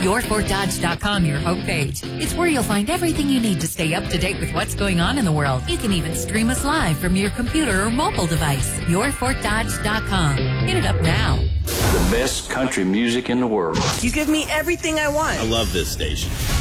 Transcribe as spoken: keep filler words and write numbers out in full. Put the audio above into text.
your fort dodge dot com, your homepage. It's where you'll find everything you need to stay up to date with what's going on in the world. You can even stream us live from your computer or mobile device. your fort dodge dot com. Hit it up now. The best country music in the world. You give me everything I want. I love this station.